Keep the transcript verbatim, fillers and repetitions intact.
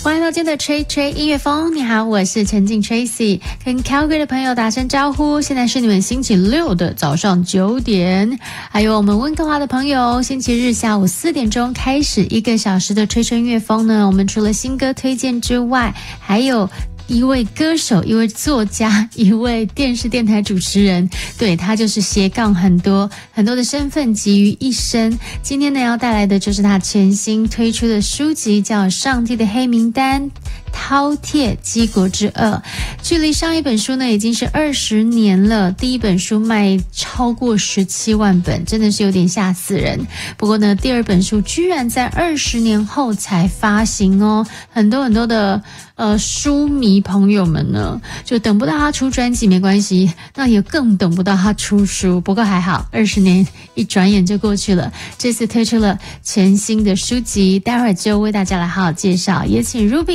欢迎到今天的吹吹音乐风，你好，我是陈静 Tracy， 跟 Calgary 的朋友打声招呼。现在是你们星期六的早上九点，还有我们温哥华的朋友，星期日下午四点钟开始一个小时的吹吹音乐风呢。我们除了新歌推荐之外，还有一位歌手，一位作家，一位电视电台主持人，对，他就是斜杠很多很多的身份集于一身。今天呢要带来的就是他全新推出的书籍，叫《上帝的黑名单：饕餮饥国之恶》。距离上一本书呢已经是二十年了，第一本书卖超过十七万本，真的是有点吓死人。不过呢，第二本书居然在二十年后才发行哦，很多很多的呃书迷朋友们呢，就等不到他出专辑没关系，那也更等不到他出书。不过还好，二十年一转眼就过去了。这次推出了全新的书籍，待会儿就为大家来好好介绍。也请 Ruby